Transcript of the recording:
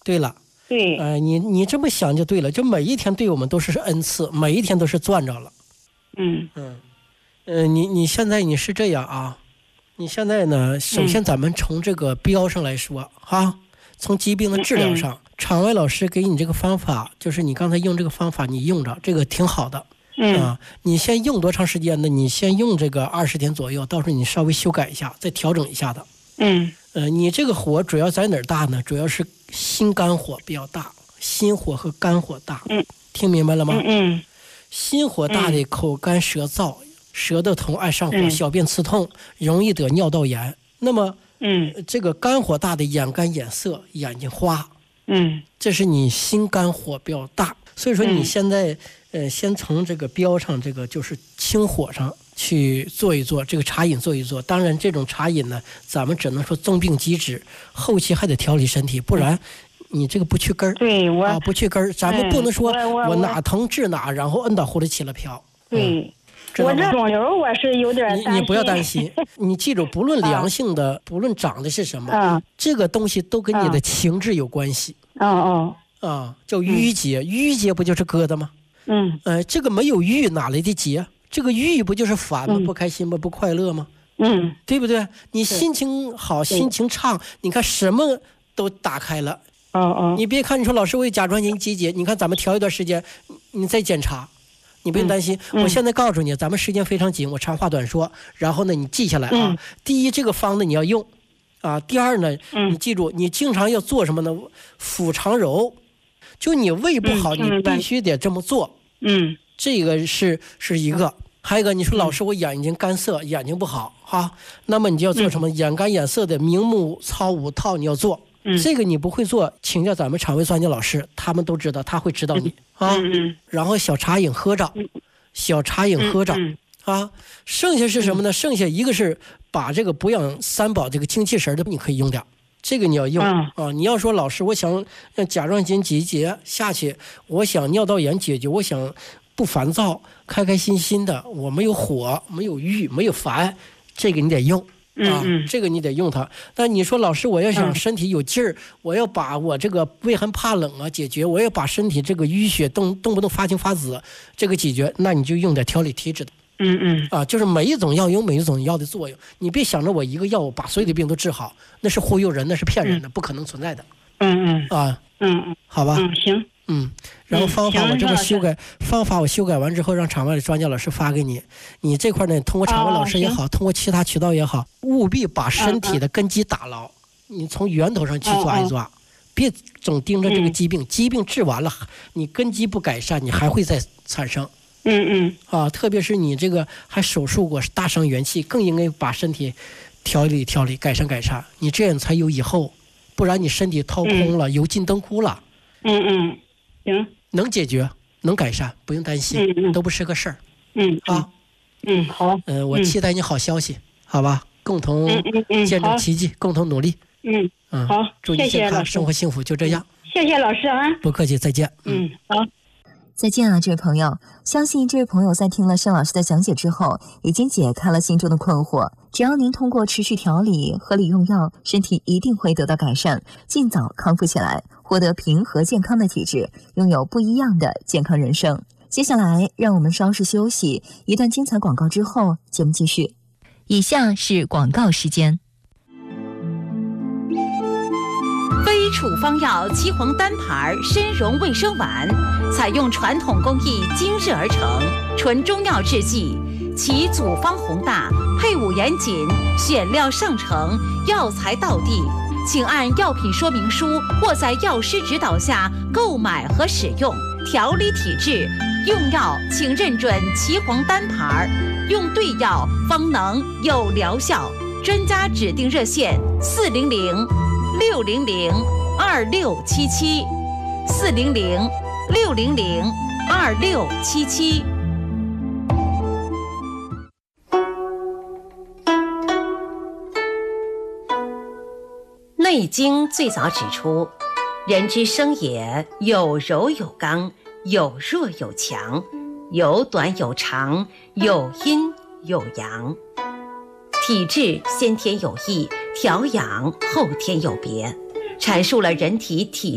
对了。 对， 你这么想就对了，就每一天对我们都是恩赐，每一天都是赚着了。你现在你是这样啊，你现在呢，首先咱们从这个标上来说从疾病的治疗上，场外老师给你这个方法，就是你刚才用这个方法，你用着这个挺好的。你先用多长时间呢？你先用这个20天左右，到时候你稍微修改一下，再调整一下的。你这个火主要在哪儿大呢？主要是心肝火比较大，心火和肝火大。听明白了吗？心火大的口干舌燥，舌头疼爱上火，小便刺痛，容易得尿道炎。那么这个肝火大的眼干眼涩，眼睛花。这是你心肝火比较大，所以说你现在先从这个标上，这个就是清火上去做一做，这个茶饮做一做。当然这种茶饮呢，咱们只能说增病积脂，后期还得调理身体，不然你这个不去根儿。 对， 不去根儿，咱们不能说我哪疼治哪，然后摁到壶里起了瓢。 对，我这肿瘤我是有点担心。 你不要担心，你记住，不论良性的，不论长的是什么，这个东西都跟你的情志有关系。叫郁结，郁结不就是疙瘩吗？这个没有郁哪来的结？这个郁不就是烦吗？不开心吗？不快乐吗？对不对？你心情好，心情畅，你看什么都打开了。你别看你说老师我有甲状腺结节，你看咱们调一段时间，你再检查，你不用担心。我现在告诉你，咱们时间非常紧，我长话短说。然后呢，你记下来啊。第一，这个方子你要用第二呢，你记住，你经常要做什么呢？腹肠揉。就你胃不好，你必须得这么做。这个是一个。还有一个，你说老师我眼睛干涩，眼睛不好那么你就要做什么？眼干眼涩的明目操五套你要做。这个你不会做，请教咱们肠胃专家老师，他们都知道，他会指导你然后小茶饮喝着，剩下是什么呢？剩下一个是把这个补养三宝这个精气神的，你可以用点。这个你要用你要说老师我想让甲状腺结节下去，我想尿道炎解决，我想不烦躁，开开心心的，我没有火，没有郁，没有烦，这个你得用这个你得用它。但你说老师我要想身体有劲儿，我要把我这个畏寒怕冷解决，我要把身体这个淤血动不动发青发紫这个解决，那你就用点调理体质的。就是每一种药有每一种药的作用，你别想着我一个药把所有的病都治好，那是忽悠人，那是骗人的，不可能存在的。好吧。 行。 然后方法我这个修改，方法我修改完之后，让场外的专家老师发给你。你这块呢，通过场外老师也好，通过其他渠道也好，务必把身体的根基打牢，你从源头上去抓一抓，别总盯着这个疾病，疾病治完了，你根基不改善，你还会再产生。特别是你这个还手术过，大伤元气，更应该把身体调理调理，改善改善，你这样才有以后，不然你身体掏空了，油尽灯枯了。 行， 能解决，能改善，不用担心，都不是个事儿。 好。 我期待你好消息，好吧？共同见证奇迹，共同努力。 好， 祝你健康，生活幸福，就这样。 谢谢老师不客气，再见。 好。 再见啊，这位朋友！相信这位朋友在听了盛老师的讲解之后，已经解开了心中的困惑。只要您通过持续调理、合理用药，身体一定会得到改善，尽早康复起来，获得平和健康的体质，拥有不一样的健康人生。接下来，让我们稍事休息，一段精彩广告之后，节目继续。以下是广告时间。 非处方药岐黄单牌参溶卫生丸，采用传统工艺精制而成，纯中药制剂，其组方宏大，配伍严谨，选料上乘，药材到地。请按药品说明书或在药师指导下购买和使用。调理体质，用药请认准岐黄单牌，用对药方能有疗效。专家指定热线400-600-2677，400-600-2677。内经最早指出，人之生也，有柔有刚，有弱有强，有短有长，有阴有阳。体质先天有异，调养后天有别，阐述了人体体